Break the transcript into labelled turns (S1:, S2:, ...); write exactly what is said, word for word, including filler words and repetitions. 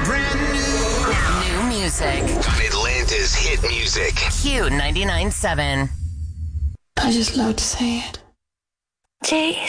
S1: Brand new.
S2: New music.
S3: On Atlanta's hit music.
S2: Q ninety-nine point seven.
S4: I just love to say it.
S5: Jay